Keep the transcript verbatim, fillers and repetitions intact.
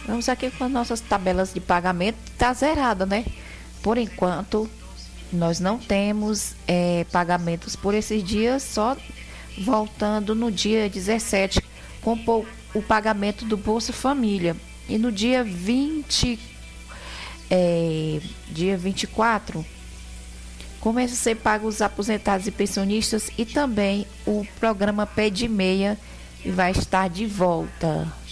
Vamos aqui com as nossas tabelas de pagamento, tá zerada, né? Por enquanto, nós não temos é, pagamentos por esses dias, só voltando no dia dezessete com o pagamento do Bolsa Família. E no dia vinte, é, dia vinte e quatro, começa a ser pago os aposentados e pensionistas e também o programa Pé de Meia vai estar de volta.